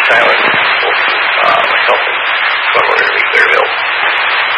Island, both myself and one wanted to be Clearville.